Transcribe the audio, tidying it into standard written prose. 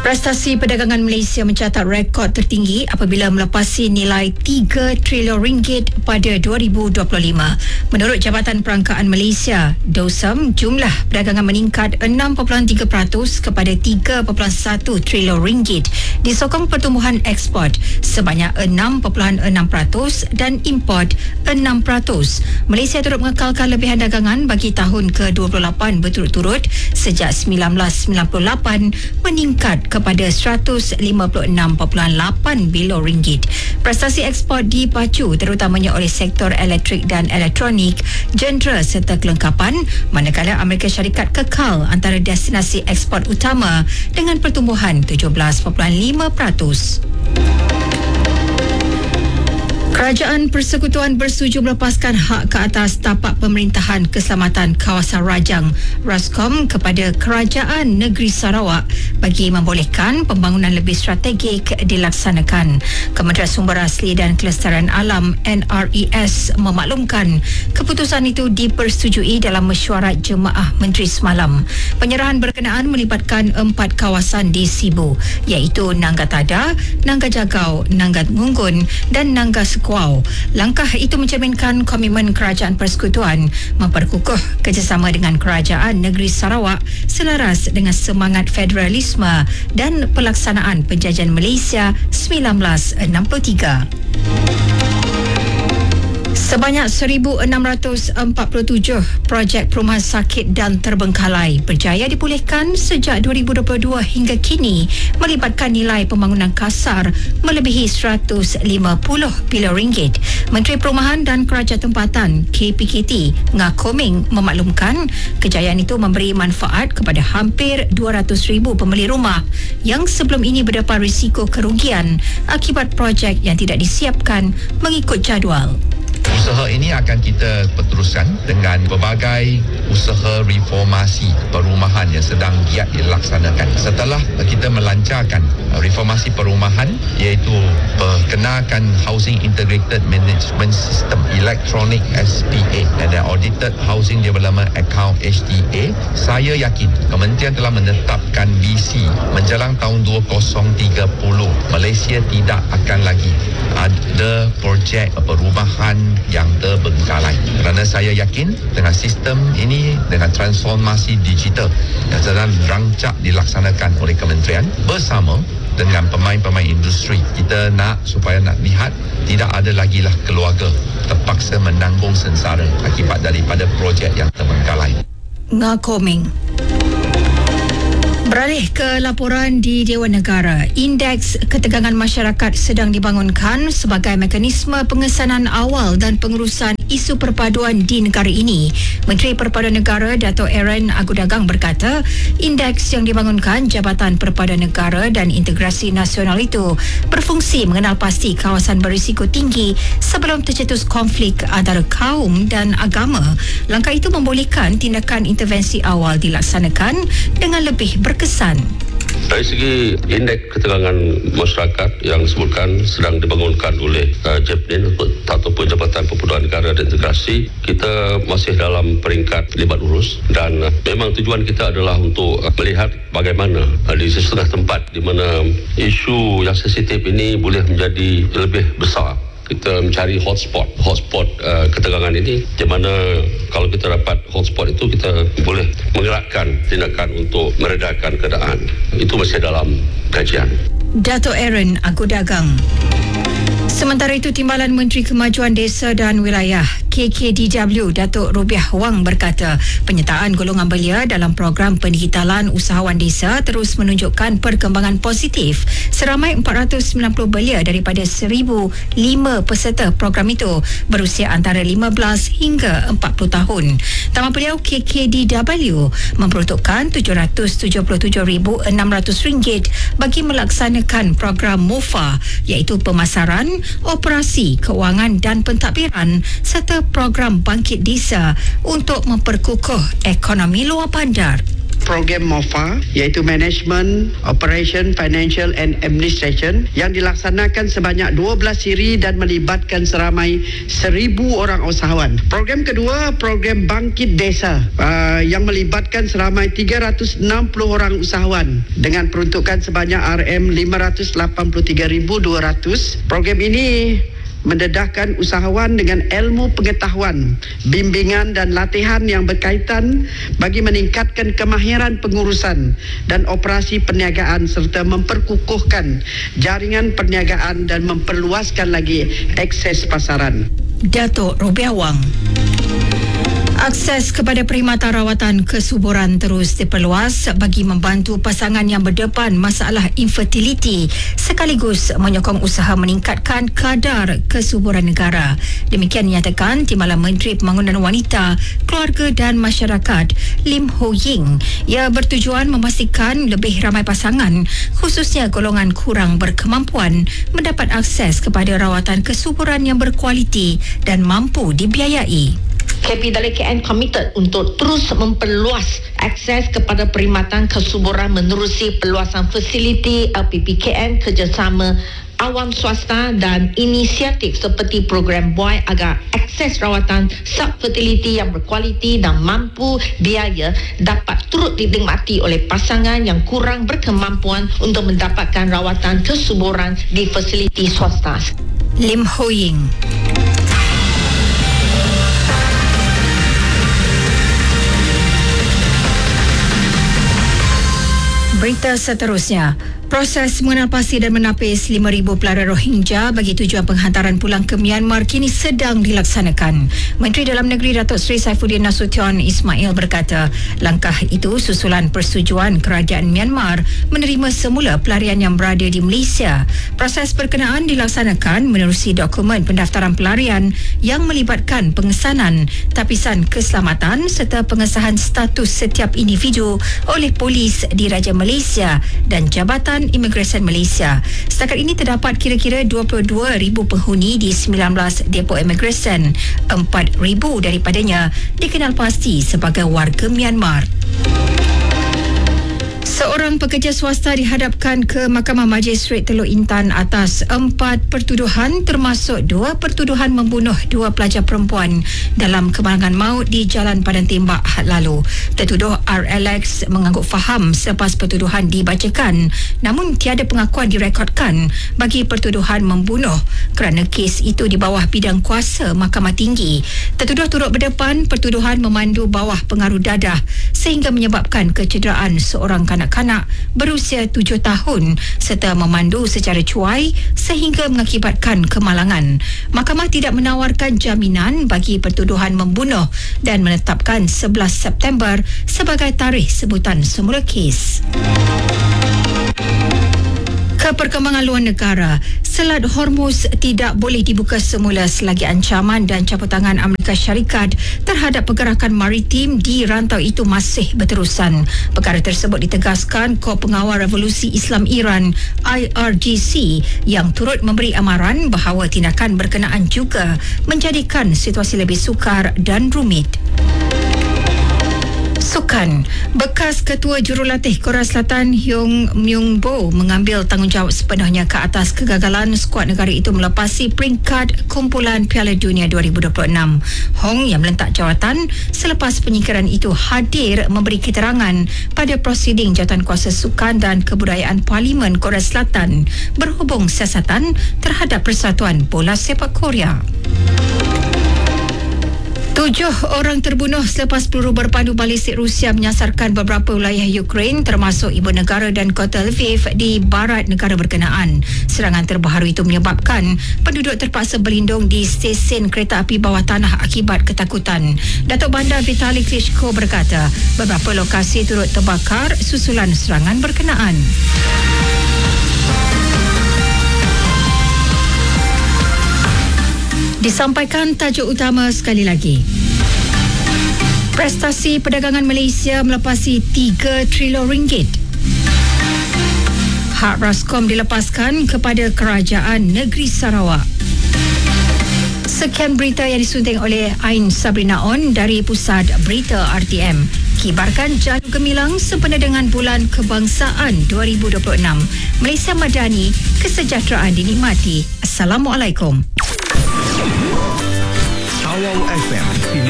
Prestasi perdagangan Malaysia mencatat rekod tertinggi apabila melepasi nilai 3 trilion ringgit pada 2025. Menurut Jabatan Perangkaan Malaysia, DOSM, jumlah perdagangan meningkat 6.3% kepada 3.1 trilion ringgit disokong pertumbuhan ekspor sebanyak 6.6% dan import 6%. Malaysia turut mengekalkan lebihan dagangan bagi tahun ke-28 berturut-turut sejak 1998 meningkat kepada 156.8 bilion ringgit. Prestasi ekspor dipacu terutamanya oleh sektor elektrik dan elektronik, jentera serta kelengkapan, manakala Amerika Syarikat kekal antara destinasi ekspor utama dengan pertumbuhan 17.5%. Kerajaan Persekutuan bersetuju melepaskan hak ke atas tapak pemerintahan keselamatan kawasan Rajang RASCOM kepada Kerajaan Negeri Sarawak bagi membolehkan pembangunan lebih strategik dilaksanakan. Kementerian Sumber Asli dan Kelestarian Alam NRES memaklumkan keputusan itu dipersetujui dalam mesyuarat Jemaah Menteri semalam. Penyerahan berkenaan melibatkan 4 kawasan di Sibu, iaitu Nangga Tada, Nangga Jagau, Nangga Ngunggun dan Nangga Sekuau. Langkah itu mencerminkan komitmen Kerajaan Persekutuan memperkukuh kerjasama dengan Kerajaan Negeri Sarawak selaras dengan semangat federalisme dan pelaksanaan penjajahan Malaysia 1963. Sebanyak 1,647 projek perumahan sakit dan terbengkalai berjaya dipulihkan sejak 2022 hingga kini, melibatkan nilai pembangunan kasar melebihi 150 bilion ringgit. Menteri Perumahan dan Kerajaan Tempatan KPKT Ngakoming memaklumkan kejayaan itu memberi manfaat kepada hampir 200,000 pembeli rumah yang sebelum ini berdepan risiko kerugian akibat projek yang tidak disiapkan mengikut jadual. Usaha ini akan kita teruskan dengan berbagai usaha reformasi perumahan yang sedang giat dilaksanakan. Setelah kita melancarkan reformasi perumahan iaitu perkenalkan Housing Integrated Management System Electronic SPA dan Audited Housing Development Account HDA, saya yakin Kementerian telah menetapkan visi menjelang tahun 2030 Malaysia tidak akan lagi ada projek perumahan yang terbengkalai. Kerana saya yakin dengan sistem ini, dengan transformasi digital yang sedang rancak dilaksanakan oleh kementerian bersama dengan pemain-pemain industri, kita nak lihat tidak ada lagi lah keluarga terpaksa menanggung sengsara akibat daripada projek yang terbengkalai. Ngakoming. Beralih ke laporan di Dewan Negara, indeks ketegangan masyarakat sedang dibangunkan sebagai mekanisme pengesanan awal dan pengurusan isu perpaduan di negara ini. Menteri Perpaduan Negara Dato' Aaron Agudagang berkata, indeks yang dibangunkan Jabatan Perpaduan Negara dan Integrasi Nasional itu berfungsi mengenal pasti kawasan berisiko tinggi sebelum tercetus konflik antara kaum dan agama. Langkah itu membolehkan tindakan intervensi awal dilaksanakan dengan lebih berkesan. Dari segi indeks ketegangan masyarakat yang disebutkan sedang dibangunkan oleh JPN ataupun Jabatan Perpaduan Negara dan Integrasi, kita masih dalam peringkat 5 lurus dan memang tujuan kita adalah untuk melihat bagaimana di setengah tempat di mana isu yang sensitif ini boleh menjadi lebih besar. Kita mencari hotspot ketegangan ini, di mana kalau kita dapat hotspot itu kita boleh menggerakkan tindakan untuk meredakan keadaan. Itu masih dalam kajian. Dato' Aaron Agudagang. Sementara itu, Timbalan Menteri Kemajuan Desa dan Wilayah KKDW Datuk Rubiah Wang berkata penyertaan golongan belia dalam program pendigitalan usahawan desa terus menunjukkan perkembangan positif. Seramai 490 belia daripada 1,005 peserta program itu berusia antara 15 hingga 40 tahun. Tambah beliau, KKDW memperuntukkan RM777,600 bagi melaksanakan program MOFA, iaitu pemasaran, operasi, kewangan dan pentadbiran serta program bangkit desa untuk memperkukuh ekonomi luar bandar. program MOFA, iaitu Management, Operation, Financial and Administration, yang dilaksanakan sebanyak 12 siri dan melibatkan seramai 1,000 orang usahawan. Program kedua, program Bangkit Desa, yang melibatkan seramai 360 orang usahawan dengan peruntukan sebanyak RM583,200. Program ini mendedahkan usahawan dengan ilmu pengetahuan, bimbingan dan latihan yang berkaitan bagi meningkatkan kemahiran pengurusan dan operasi perniagaan serta memperkukuhkan jaringan perniagaan dan memperluaskan lagi akses pasaran. Datuk Robiah Wang. Akses kepada perkhidmatan rawatan kesuburan terus diperluas bagi membantu pasangan yang berdepan masalah infertiliti sekaligus menyokong usaha meningkatkan kadar kesuburan negara. Demikian dinyatakan Timbalan Menteri Pembangunan Wanita, Keluarga dan Masyarakat Lim Ho Ying. Ia bertujuan memastikan lebih ramai pasangan, khususnya golongan kurang berkemampuan, mendapat akses kepada rawatan kesuburan yang berkualiti dan mampu dibiayai. KPWKN komited untuk terus memperluas akses kepada perkhidmatan kesuburan menerusi perluasan fasiliti LPPKN kerjasama awam swasta dan inisiatif seperti program BOY agar akses rawatan subfertility yang berkualiti dan mampu biaya dapat turut dinikmati oleh pasangan yang kurang berkemampuan untuk mendapatkan rawatan kesuburan di fasiliti swasta. Lim Ho Ying. Berita seterusnya. Proses mengenal pasti dan menapis 5,000 pelajar Rohingya bagi tujuan penghantaran pulang ke Myanmar kini sedang dilaksanakan. Menteri Dalam Negeri Datuk Seri Saifuddin Nasution Ismail berkata, langkah itu susulan persetujuan kerajaan Myanmar menerima semula pelarian yang berada di Malaysia. Proses berkenaan dilaksanakan menerusi dokumen pendaftaran pelarian yang melibatkan pengesanan, tapisan keselamatan serta pengesahan status setiap individu oleh polis diraja Malaysia dan Jabatan Imigresen Malaysia. Setakat ini terdapat kira-kira 22,000 penghuni di 19 depo imigresen. 4,000 daripadanya dikenal pasti sebagai warga Myanmar. Seorang pekerja swasta dihadapkan ke Mahkamah Majistret Teluk Intan atas 4 pertuduhan termasuk 2 pertuduhan membunuh 2 pelajar perempuan dalam kemalangan maut di Jalan Padang Tembak Ahad lalu. Tertuduh RLX mengangguk faham selepas pertuduhan dibacakan, namun tiada pengakuan direkodkan bagi pertuduhan membunuh kerana kes itu di bawah bidang kuasa Mahkamah Tinggi. Tertuduh turut berdepan pertuduhan memandu bawah pengaruh dadah sehingga menyebabkan kecederaan seorang kanak-kanak berusia 7 tahun serta memandu secara cuai sehingga mengakibatkan kemalangan. Mahkamah tidak menawarkan jaminan bagi pertuduhan membunuh dan menetapkan 11 September sebagai tarikh sebutan semula kes. Perkembangan luar negara, Selat Hormuz tidak boleh dibuka semula selagi ancaman dan campurtangan Amerika Syarikat terhadap pergerakan maritim di rantau itu masih berterusan. Perkara tersebut ditegaskan Kor Pengawal Revolusi Islam Iran IRGC yang turut memberi amaran bahawa tindakan berkenaan juga menjadikan situasi lebih sukar dan rumit. Sukan. Bekas Ketua Jurulatih Korea Selatan Hyung Myung-bo mengambil tanggungjawab sepenuhnya ke atas kegagalan skuad negara itu melepasi peringkat kumpulan Piala Dunia 2026. Hong yang melentak jawatan selepas penyingkiran itu hadir memberi keterangan pada prosiding Jawatankuasa Sukan dan Kebudayaan Parlimen Korea Selatan berhubung siasatan terhadap Persatuan Bola Sepak Korea. 7 orang terbunuh selepas peluru berpandu balistik Rusia menyasarkan beberapa wilayah Ukraine termasuk ibu negara dan kota Lviv di barat negara berkenaan. Serangan terbaru itu menyebabkan penduduk terpaksa berlindung di stesen kereta api bawah tanah akibat ketakutan. Datuk Bandar Vitali Klitschko berkata beberapa lokasi turut terbakar susulan serangan berkenaan. Disampaikan tajuk utama sekali lagi. Prestasi perdagangan Malaysia melepasi 3 trilion ringgit. Hak Raskom dilepaskan kepada Kerajaan Negeri Sarawak. Sekian berita yang disunting oleh Ain Sabrina On dari Pusat Berita RTM. Kibarkan Jalur Gemilang sempena dengan Bulan Kebangsaan 2026. Malaysia Madani, kesejahteraan dinikmati. Assalamualaikum. Tawau FM.